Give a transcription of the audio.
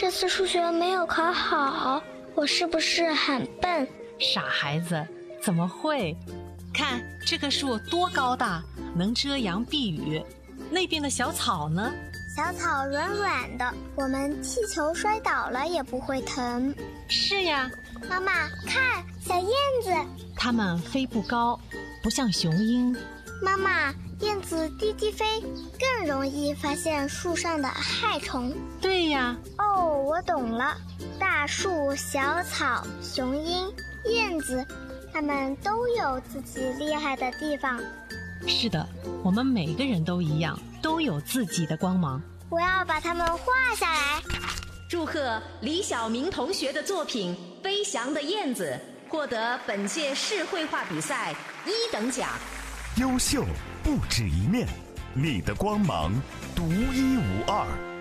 这次数学没有考好，我是不是很笨？ 傻孩子，怎么会？看这棵树多高大，能遮阳避雨。那边的小草呢？ 小草软软的，我们踢球摔倒了也不会疼。 是呀。 妈妈，看，小燕子。 它们飞不高，不像雄鹰。 妈妈，燕子低低飞，更容易发现树上的害虫。 对呀。 哦，我懂了。大树、小草、雄鹰、燕子，它们都有自己厉害的地方。 是的，我们每个人都一样，都有自己的光芒。 我要把它们画下来。 祝贺李晓明同学的作品《飞翔的燕子》获得本届市绘画比赛1等奖。 优秀不止一面，你的光芒独一无二。